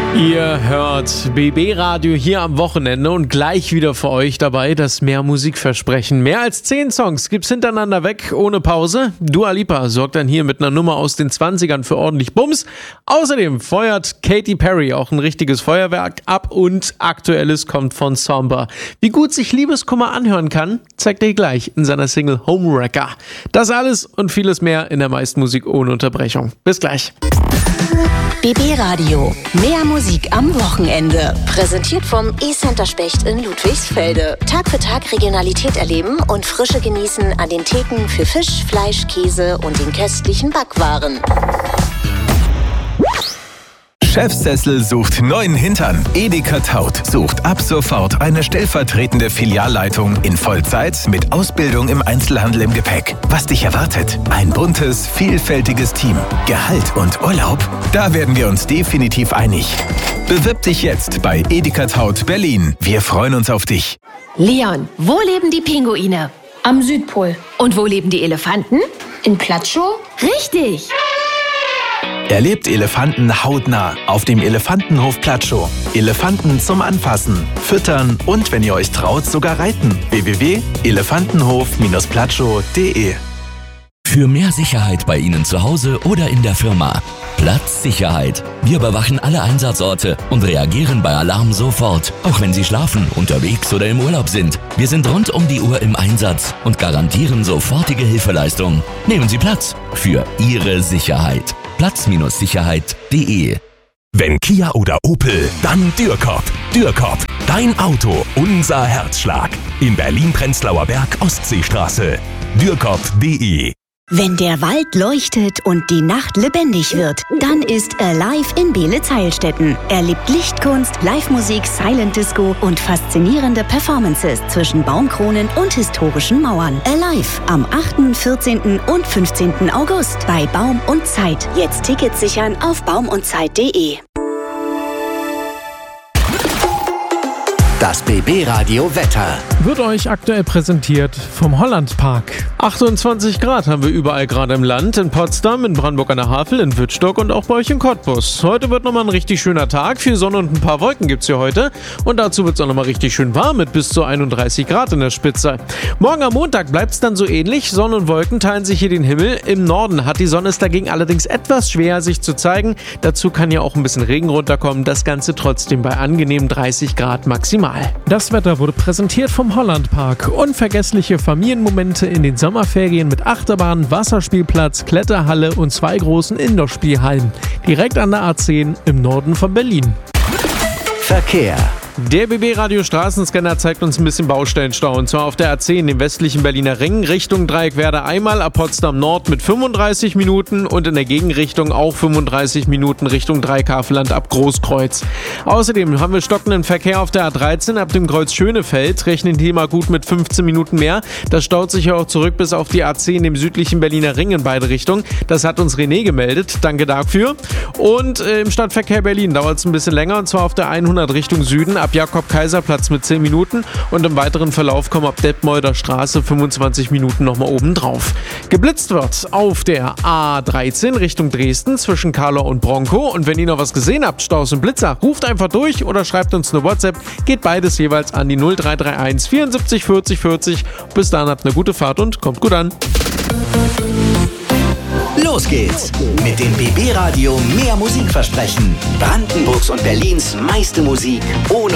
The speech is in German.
Ihr hört BB Radio hier am Wochenende und gleich wieder für euch dabei das Mehr Musikversprechen. Mehr als 10 Songs gibt's hintereinander weg, ohne Pause. Dua Lipa sorgt dann hier mit einer Nummer aus den 20ern für ordentlich Bums. Außerdem feuert Katy Perry auch ein richtiges Feuerwerk ab und Aktuelles kommt von Somber. Wie gut sich Liebeskummer anhören kann, zeigt er gleich in seiner Single Homewrecker. Das alles und vieles mehr in der meisten Musik ohne Unterbrechung. Bis gleich. BB Radio. Mehr Musik am Wochenende. Präsentiert vom E-Center Specht in Ludwigsfelde. Tag für Tag Regionalität erleben und Frische genießen an den Theken für Fisch, Fleisch, Käse und den köstlichen Backwaren. Chefsessel sucht neuen Hintern. Edeka Taut sucht ab sofort eine stellvertretende Filialleitung in Vollzeit mit Ausbildung im Einzelhandel im Gepäck. Was dich erwartet? Ein buntes, vielfältiges Team. Gehalt und Urlaub? Da werden wir uns definitiv einig. Bewirb dich jetzt bei Edeka Taut Berlin. Wir freuen uns auf dich. Leon, wo leben die Pinguine? Am Südpol. Und wo leben die Elefanten? In Platschow? Richtig! Erlebt Elefanten hautnah auf dem Elefantenhof Platschow. Elefanten zum Anfassen, Füttern und, wenn ihr euch traut, sogar reiten. www.elefantenhof-platschow.de. Für mehr Sicherheit bei Ihnen zu Hause oder in der Firma. Platzsicherheit. Wir überwachen alle Einsatzorte und reagieren bei Alarm sofort, auch wenn Sie schlafen, unterwegs oder im Urlaub sind. Wir sind rund um die Uhr im Einsatz und garantieren sofortige Hilfeleistung. Nehmen Sie Platz für Ihre Sicherheit. Platz-sicherheit.de. Wenn Kia oder Opel, dann Dürkop. Dürkop, dein Auto, unser Herzschlag. In Berlin-Prenzlauer Berg, Ostseestraße. Dürkop.de. Wenn der Wald leuchtet und die Nacht lebendig wird, dann ist Alive in Beelitz-Heilstätten. Erlebt Lichtkunst, Live-Musik, Silent Disco und faszinierende Performances zwischen Baumkronen und historischen Mauern. Alive am 8., 14. und 15. August bei Baum und Zeit. Jetzt Tickets sichern auf baumundzeit.de. Das BB Radio Wetter wird euch aktuell präsentiert vom Hollandpark. 28 Grad haben wir überall gerade im Land. In Potsdam, in Brandenburg an der Havel, in Wittstock und auch bei euch in Cottbus. Heute wird nochmal ein richtig schöner Tag. Viel Sonne und ein paar Wolken gibt es hier heute. Und dazu wird es auch nochmal richtig schön warm mit bis zu 31 Grad in der Spitze. Morgen am Montag bleibt es dann so ähnlich. Sonne und Wolken teilen sich hier den Himmel. Im Norden hat die Sonne es dagegen allerdings etwas schwer, sich zu zeigen. Dazu kann ja auch ein bisschen Regen runterkommen. Das Ganze trotzdem bei angenehmen 30 Grad maximal. Das Wetter wurde präsentiert vom Hollandpark. Unvergessliche Familienmomente in den Sommerferien mit Achterbahn, Wasserspielplatz, Kletterhalle und 2 großen Indoor-Spielhallen. Direkt an der A10 im Norden von Berlin. Verkehr. Der BB Radio Straßenscanner zeigt uns ein bisschen Baustellenstau, und zwar auf der A10, dem westlichen Berliner Ring, Richtung Dreieckwerder einmal, ab Potsdam Nord mit 35 Minuten und in der Gegenrichtung auch 35 Minuten Richtung Dreieckhavelland ab Großkreuz. Außerdem haben wir stockenden Verkehr auf der A13 ab dem Kreuz Schönefeld, rechnen die mal gut mit 15 Minuten mehr. Das staut sich ja auch zurück bis auf die A10, dem südlichen Berliner Ring in beide Richtungen. Das hat uns René gemeldet, danke dafür. Und im Stadtverkehr Berlin dauert es ein bisschen länger, und zwar auf der 100 Richtung Süden, ab Jakob-Kaiser-Platz mit 10 Minuten und im weiteren Verlauf kommen ab Detmolder Straße 25 Minuten nochmal oben drauf. Geblitzt wird auf der A13 Richtung Dresden zwischen Karlau und Bronco, und wenn ihr noch was gesehen habt, Staus und Blitzer, ruft einfach durch oder schreibt uns eine WhatsApp, geht beides jeweils an die 0331 74 40 40. Bis dann, habt eine gute Fahrt und kommt gut an. Los geht's mit dem BB Radio Mehr Musikversprechen. Brandenburgs und Berlins meiste Musik ohne